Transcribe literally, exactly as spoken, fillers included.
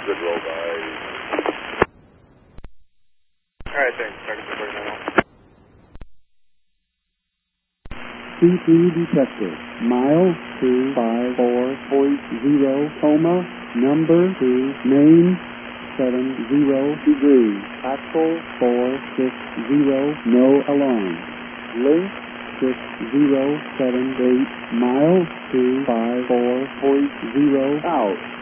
Good roll by. Alright, thanks. Target number now. C three detector, mile two five four point zero, coma, number two, main, seven zero degrees, axle four six zero, no alarm. Link six zero seven eight, mile two five four point zero, out.